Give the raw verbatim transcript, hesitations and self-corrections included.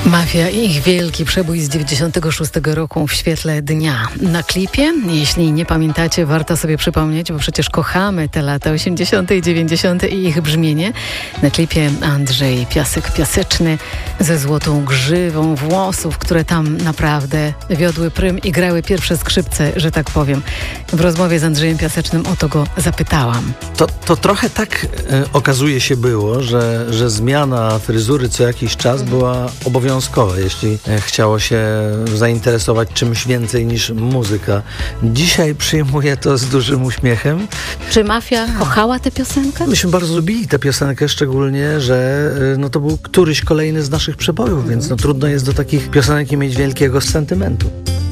Mafia i ich wielki przebój z dziewięćdziesiątego szóstego roku w świetle dnia. Na klipie, jeśli nie pamiętacie, warto sobie przypomnieć, bo przecież kochamy te lata osiemdziesiąte i dziewięćdziesiąte i ich brzmienie. Na klipie Andrzej Piasek-Piaseczny ze złotą grzywą włosów, które tam naprawdę wiodły prym i grały pierwsze skrzypce, że tak powiem. W rozmowie z Andrzejem Piasecznym o to go zapytałam. To, to trochę tak e, okazuje się było, że, że zmiana fryzury co jakiś czas była obowiązkowa, jeśli e, chciało się zainteresować czymś więcej niż muzyka. Dzisiaj przyjmuję to z dużym uśmiechem. Czy Mafia kochała tę piosenkę? Myśmy bardzo lubili tę piosenkę, szczególnie, że e, no, to był któryś kolejny z naszych przebojów, więc no, trudno jest do takich piosenek mieć wielkiego sentymentu.